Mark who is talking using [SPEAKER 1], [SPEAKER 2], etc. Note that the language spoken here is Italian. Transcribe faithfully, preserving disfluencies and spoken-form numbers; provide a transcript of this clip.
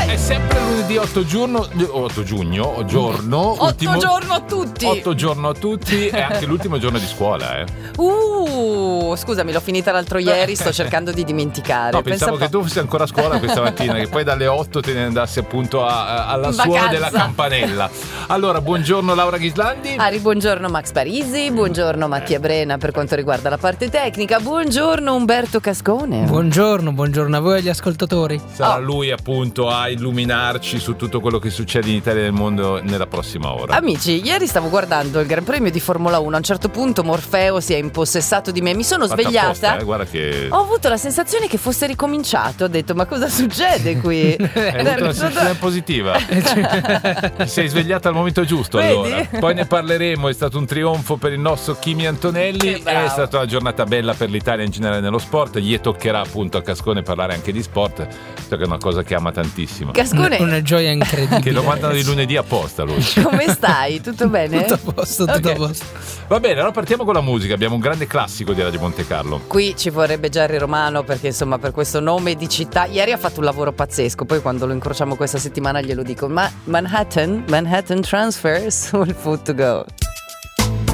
[SPEAKER 1] È sempre lunedì otto giorno, otto giugno, giorno.
[SPEAKER 2] otto
[SPEAKER 1] ultimo,
[SPEAKER 2] giorno a tutti.
[SPEAKER 1] otto giorno a tutti e anche l'ultimo giorno di scuola, eh.
[SPEAKER 2] Uh, scusami, l'ho finita l'altro ieri, sto cercando di dimenticare.
[SPEAKER 1] No, pensavo
[SPEAKER 2] Pensa
[SPEAKER 1] che tu fossi ancora a scuola questa mattina, che poi dalle otto te ne andassi appunto a, a, alla
[SPEAKER 2] In
[SPEAKER 1] suona
[SPEAKER 2] vacanza.
[SPEAKER 1] della campanella. Allora, buongiorno Laura Ghislandi.
[SPEAKER 2] Ari, buongiorno Max Parisi, buongiorno Mattia Brena per quanto riguarda la parte tecnica, buongiorno Umberto Cascone.
[SPEAKER 3] Buongiorno, buongiorno a voi e agli ascoltatori.
[SPEAKER 1] Sarà
[SPEAKER 2] Oh.
[SPEAKER 1] lui appunto a illuminarci su tutto quello che succede in Italia e nel mondo nella prossima ora.
[SPEAKER 2] Amici, ieri stavo guardando il Gran Premio di Formula uno, a un certo punto Morfeo si è impossessato di me, mi sono
[SPEAKER 1] Fatta
[SPEAKER 2] svegliata,
[SPEAKER 1] apposta, eh, guarda che
[SPEAKER 2] ho avuto la sensazione che fosse ricominciato, ho detto ma cosa succede qui?
[SPEAKER 1] hai avuto una sensazione positiva. Ti sei svegliata al momento giusto.
[SPEAKER 2] Vedi?
[SPEAKER 1] Allora poi ne parleremo. È stato un trionfo per il nostro Kimi Antonelli,
[SPEAKER 2] Che bravo.
[SPEAKER 1] è stata una giornata bella per l'Italia in generale nello sport. Gli toccherà appunto a Cascone parlare anche di sport, so che è una cosa che ama tantissimo,
[SPEAKER 2] Cascone,
[SPEAKER 3] Una gioia incredibile.
[SPEAKER 1] che lo mandano di lunedì apposta lui.
[SPEAKER 2] come stai? Tutto bene?
[SPEAKER 3] Tutto a posto, tutto
[SPEAKER 2] Ok.
[SPEAKER 3] a posto.
[SPEAKER 1] Va bene, allora partiamo con la musica. Abbiamo un grande classico di Radio Monte Carlo.
[SPEAKER 2] Qui ci vorrebbe Jerry Romano perché insomma per questo nome di città ieri ha fatto un lavoro pazzesco, poi quando lo incrociamo questa settimana glielo dico, ma Manhattan, Manhattan Transfer sul Food to Go.